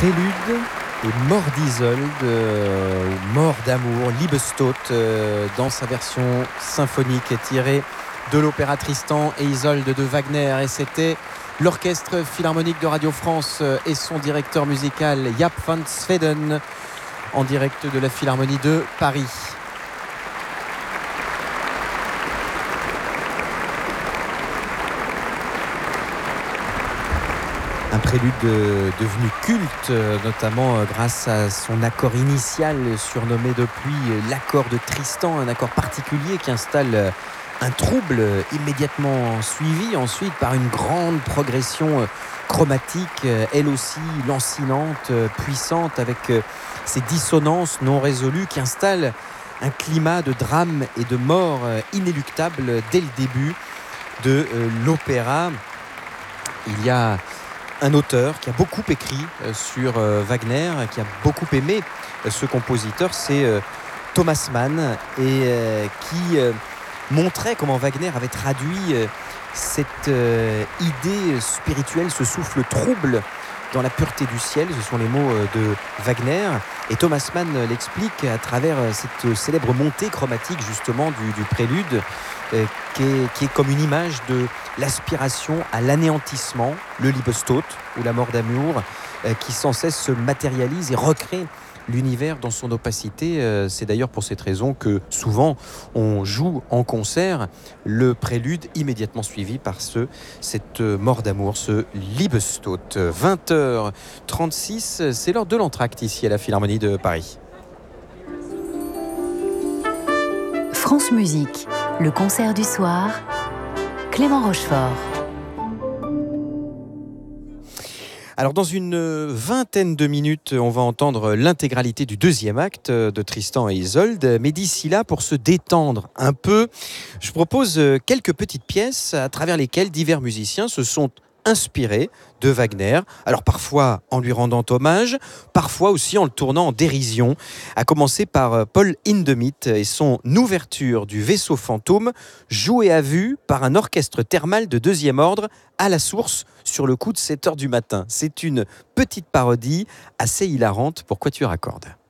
Prélude et Mort d'Isolde, ou Mort d'amour, Liebestod, dans sa version symphonique, tirée de l'opéra Tristan et Isolde de Wagner. Et c'était l'Orchestre Philharmonique de Radio France et son directeur musical Jaap van Zweden, en direct de la Philharmonie de Paris. Un prélude devenu culte, notamment grâce à son accord initial surnommé depuis l'accord de Tristan, un accord particulier qui installe un trouble immédiatement suivi ensuite par une grande progression chromatique, elle aussi lancinante, puissante, avec ces dissonances non résolues qui installent un climat de drame et de mort inéluctable dès le début de l'opéra. Il y a un auteur qui a beaucoup écrit sur Wagner, qui a beaucoup aimé ce compositeur, c'est Thomas Mann, et qui montrait comment Wagner avait traduit cette idée spirituelle, ce souffle trouble dans la pureté du ciel. Ce sont les mots de Wagner, et Thomas Mann l'explique à travers cette célèbre montée chromatique justement du prélude, qui est comme une image de l'aspiration à l'anéantissement, le Liebestod ou la mort d'amour, qui sans cesse se matérialise et recrée l'univers dans son opacité. C'est d'ailleurs pour cette raison que souvent on joue en concert le prélude immédiatement suivi par cette mort d'amour, ce Liebestod. 20h36, c'est l'heure de l'entracte ici à la Philharmonie de Paris. France Musique, le concert du soir, Clément Rochefort. Alors dans une vingtaine de minutes, on va entendre l'intégralité du deuxième acte de Tristan et Isolde. Mais d'ici là, pour se détendre un peu, je propose quelques petites pièces à travers lesquelles divers musiciens se sont inspirés de Wagner. Alors parfois en lui rendant hommage, parfois aussi en le tournant en dérision. À commencer par Paul Hindemith et son ouverture du Vaisseau fantôme, jouée à vue par un orchestre thermal de deuxième ordre à la source sur le coup de 7h du matin. C'est une petite parodie assez hilarante pour quatuor à cordes.